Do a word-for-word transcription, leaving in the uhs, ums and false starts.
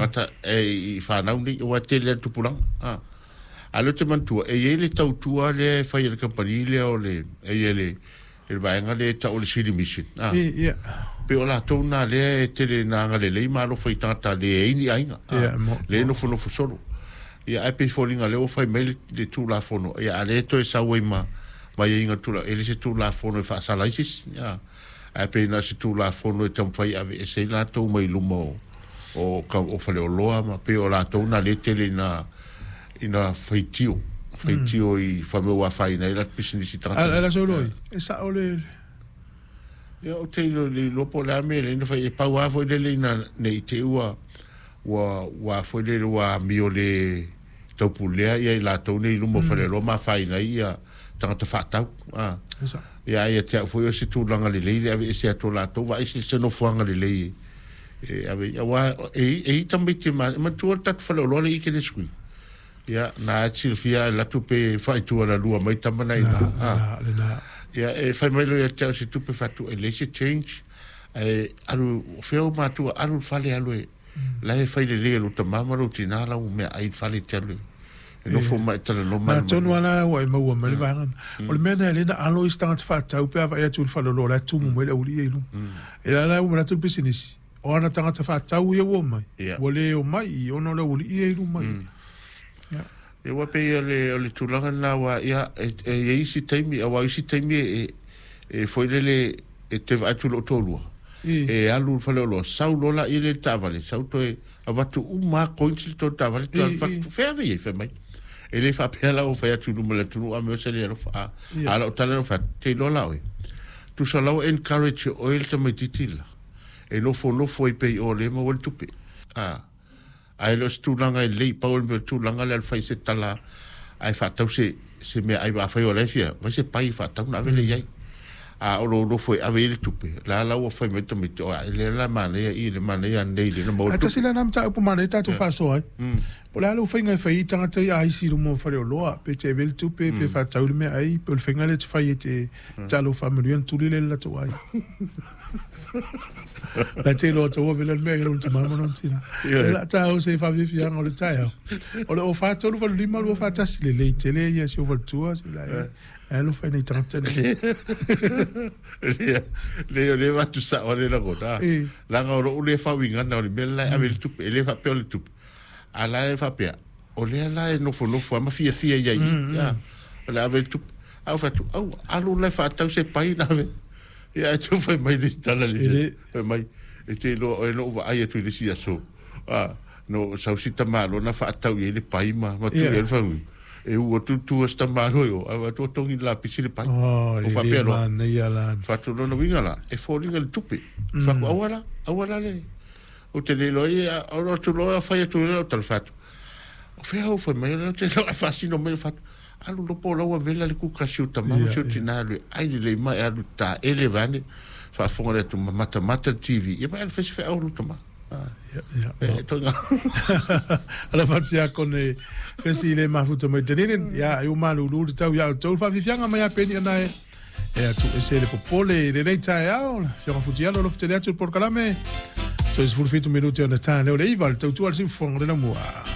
tangata e whanau ni o te lea tupulang. A lo te mantua, e e le tautua le whai le kampani le o le, e e le, e vaenga le ta o le City Mission. Ia. Pe o la tau nā lea e te le nanga le lei malo whai tangata le e ini ainga. Le no fono fosoro. Ia e pe fōlinga leo whai mai le tū la fono. Ia a le to e sawe ma, ma e inga tūla, e le se tū la fono e whaasalaisis. Ia. A pe na se tū la fono e tam whai ave e se la tau mai luma o, o, o whale o loa, ma pe o la tau nā le te le na, ina whaitio. Whaitio i whameu a whaina, e la pisinisi tangata. Ala so roi, e sa o le... Ia o te ilo le lopo le ame, le ina whai e pau a fwoi le le ina nei te ua, wa, wa fwoi le wa mio le taupulea, ia i la tau nei lumo whale roma whaina ia tangata whatau. Ia ia te au fwoi o se tūlanga le leile, ave e se ato la tau, wa isi se no fuanga le leile. Ave, ia wa, e i tambi te ma, ma tua tatu whale o loa le ike le skui. Ia, na silfia la tupe whaitua la lua mai tamana ina. Na, le na. Ia, e whai mailo ia tau se tupe whatu e leise change. E, alu, wheo mātua, alu whale alu e. La e whai le lea luta mamaro tina lau mea ai whale te alu. E no fo mai tala no mana. Ma tonu ana wa e maua mali vangan. O le mea na elena alo i stanga te whatau pia wa ea tu whalo lo la tumu mwele uli e ilu. E la la umana tu pisinisi. O ana tanga te whatau ia ua mai. Wale o mai i ono la uli e ilu mai. E wa pe le le tulanga na wa ia e isi taimi a wa isi taimi e e foi le e te va tu lo tolua e alu fa lo sau lo la ile tavale sau to e va tu uma coinci to tavale to fa fe ave fe mai e le fa pe la o fa tu no le tu a me se le fa a la tala fa te lo la tu sa lo encourage oil to me titila e no fo no foi pe o le mo tu pe ah ai lo stulanga e lei paul me stulanga le alfa se tala ai fa tau se se me ai va fa yo le fia va se pai fa tau na vele ai a o lo foi a vele tupe la la o foi me to me to le la mane i le mane ya nei le mo ata sila nam ta pu mane ta tu fa so ai po la lo foi ngai fai tanga te ai si mo fa lo pe te vele tupe pe fa tau me ai pe le finga le te fai te ta lo fa me tu le la to ai la te lo to vele me lo te mama non tina la ta o se fa vi fi ang o le tai o le o fa to lo fa lima lo fa ta si le le te le ya si o tua si la e lo fa nei trenta le le le va tu sa o le la goda la ga o le fa winga na o le mela a vel tu le fa pe o le tu ala e fa pe o le la e no fo no fo ma fia fia ya ya la vel tu au fa tu au alu le fa ta se pai na ve ya tu foi mai de tala le foi mai e te lo e no ai tu le sia so ah no sa usita malo na fa ta ye le pai ma ma tu e fa e o tu tu sta malo yo a tu tongi la pisile pai o fa pe lo fa tu no vinga la e fo linga le tupe fa ko awala awala le o te le lo ia o tu lo fa tu lo tal fa o fe o fa mai no te lo fa si no me fa alu lo po lo vela le ku kasiuta ma so tinalo ai le mai alu ta elevane fa fongole tu mata mata T V e mai fes fe alu toma ja ja e tonga ala fatia con e fesi le mafuta mai teninen ya eu malu lu tau ya tau fa fianga mai apeni na e e tu ese le popole le le tai au fianga futia lo ftelia tu por calame so es full fit minuti on the time le ival tau tu al sin fong le la mua